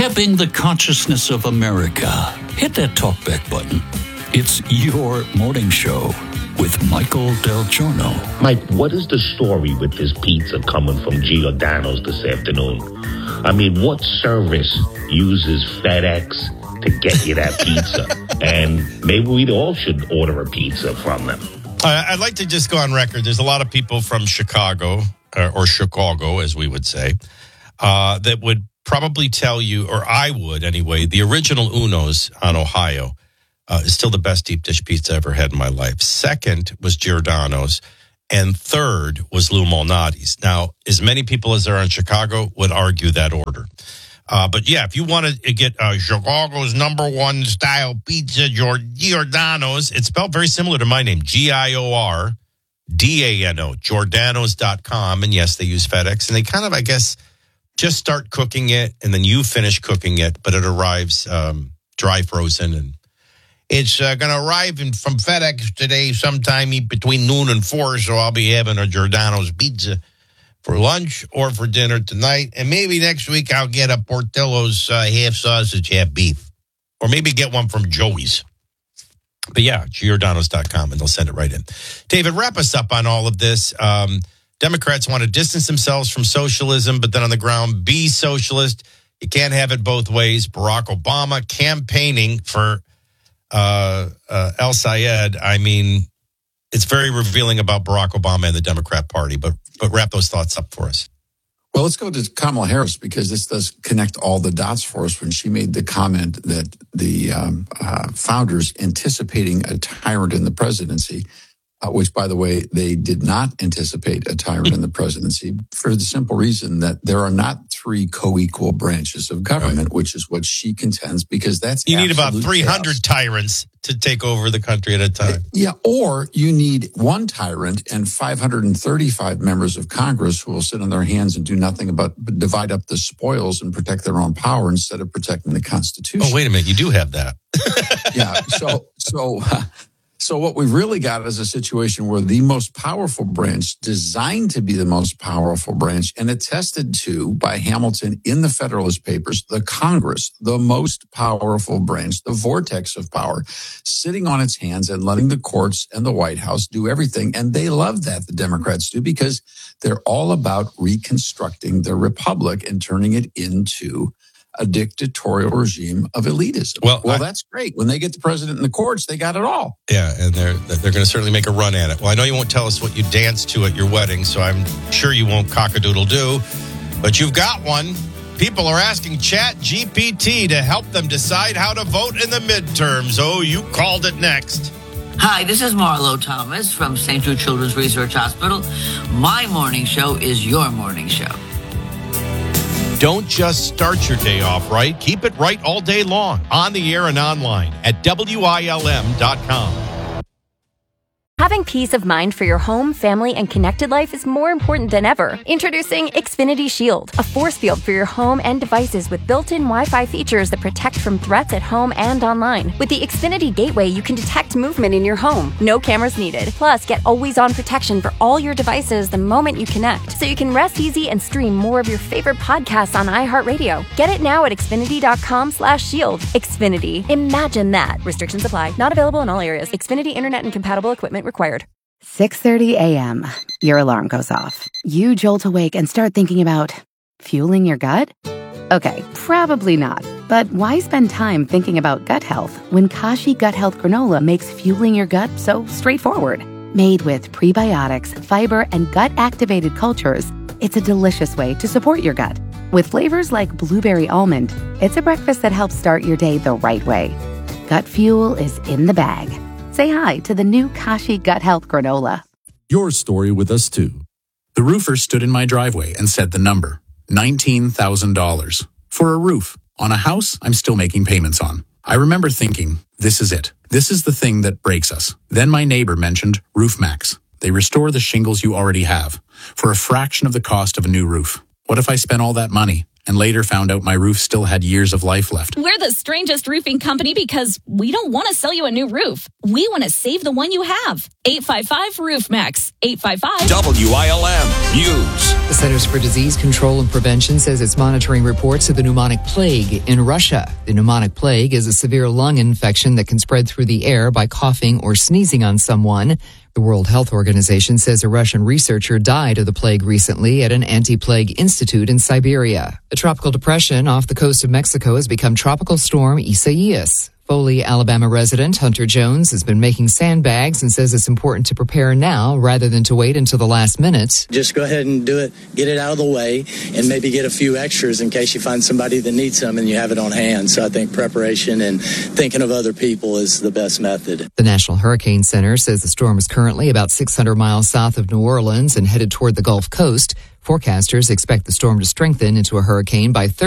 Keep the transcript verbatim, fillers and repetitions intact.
Having the consciousness of America. Hit that talkback button. It's your morning show with Michael Del Giorno. Mike, what is the story with this pizza coming from Giordano's this afternoon? I mean, what service uses FedEx to get you that pizza? And maybe we all should order a pizza from them. Uh, I'd like to just go on record. There's a lot of people from Chicago, uh, or Chicago, as we would say, uh, that would probably tell you, or I would anyway, the original Uno's on Ohio uh, is still the best deep dish pizza I ever had in my life. Second was Giordano's. And third was Lou Malnati's. Now, as many people as there are in Chicago would argue that order. Uh, but yeah, if you want to get uh, Chicago's number one style pizza, Giordano's, it's spelled very similar to my name, G I O R D A N O, Giordano's dot com. And yes, they use FedEx. And they kind of, I guess, just start cooking it, and then you finish cooking it, but it arrives um, dry frozen. And it's uh, going to arrive in, from FedEx today sometime between noon and four, so I'll be having a Giordano's pizza for lunch or for dinner tonight. And maybe next week I'll get a Portillo's uh, half sausage, half beef. Or maybe get one from Joey's. But yeah, Giordano's dot com, and they'll send it right in. David, wrap us up on all of this. Um, Democrats want to distance themselves from socialism, but then on the ground, be socialist. You can't have it both ways. Barack Obama campaigning for uh, uh, El Sayed. I mean, it's very revealing about Barack Obama and the Democrat Party, but but wrap those thoughts up for us. Well, let's go to Kamala Harris, because this does connect all the dots for us when she made the comment that the um, uh, founders anticipating a tyrant in the presidency, uh, which, by the way, they did not anticipate a tyrant in the presidency for the simple reason that there are not three co-equal branches of government, right, which is what she contends, because that's you need about three hundred chaos. Tyrants to take over the country at a time. Yeah, or you need one tyrant and five hundred thirty-five members of Congress who will sit on their hands and do nothing but divide up the spoils and protect their own power instead of protecting the Constitution. Oh, wait a minute, you do have that. yeah, so so uh, so what we've really got is a situation where the most powerful branch, designed to be the most powerful branch, and attested to by Hamilton in the Federalist Papers, the Congress, the most powerful branch, the vortex of power, sitting on its hands and letting the courts and the White House do everything. And they love that, the Democrats do, because they're all about reconstructing the republic and turning it into a dictatorial regime of elitism. Well, well I, that's great. When they get the president in the courts, they got it all. Yeah, and they're they're going to certainly make a run at it. Well, I know you won't tell us what you danced to at your wedding, so I'm sure you won't cock-a-doodle-doo, but you've got one. People are asking Chat G P T to help them decide how to vote in the midterms. Oh, you called it next. Hi, this is Marlo Thomas from Saint Jude Children's Research Hospital. My morning show is your morning show. Don't just start your day off right. Keep it right all day long, on the air and online at W I L M dot com. Having peace of mind for your home, family, and connected life is more important than ever. Introducing Xfinity Shield, a force field for your home and devices with built-in Wi-Fi features that protect from threats at home and online. With the Xfinity Gateway, you can detect movement in your home. No cameras needed. Plus, get always-on protection for all your devices the moment you connect, so you can rest easy and stream more of your favorite podcasts on iHeartRadio. Get it now at Xfinity.com slash shield. Xfinity. Imagine that. Restrictions apply. Not available in all areas. Xfinity Internet and compatible equipment required. six thirty a.m. Your alarm goes off. You jolt awake and start thinking about fueling your gut? Okay, probably not. But why spend time thinking about gut health when Kashi Gut Health Granola makes fueling your gut so straightforward? Made with prebiotics, fiber, and gut-activated cultures, it's a delicious way to support your gut. With flavors like blueberry almond, it's a breakfast that helps start your day the right way. Gut fuel is in the bag. Say hi to the new Kashi Gut Health Granola. Your story with us, too. The roofer stood in my driveway and said the number, nineteen thousand dollars. For a roof on a house I'm still making payments on. I remember thinking, this is it. This is the thing that breaks us. Then my neighbor mentioned RoofMax. They restore the shingles you already have for a fraction of the cost of a new roof. What if I spent all that money and later found out my roof still had years of life left. We're the strangest roofing company because we don't want to sell you a new roof. We want to save the one you have. eight five five roof max. eight five five W I L M News. The Centers for Disease Control and Prevention says it's monitoring reports of the pneumonic plague in Russia. The pneumonic plague is a severe lung infection that can spread through the air by coughing or sneezing on someone. The World Health Organization says a Russian researcher died of the plague recently at an anti-plague institute in Siberia. A tropical depression off the coast of Mexico has become Tropical Storm Isaias. Foley, Alabama resident Hunter Jones has been making sandbags and says it's important to prepare now rather than to wait until the last minute. Just go ahead and do it, get it out of the way, and maybe get a few extras in case you find somebody that needs some and you have it on hand. So I think preparation and thinking of other people is the best method. The National Hurricane Center says the storm is currently about six hundred miles south of New Orleans and headed toward the Gulf Coast. Forecasters expect the storm to strengthen into a hurricane by Thursday.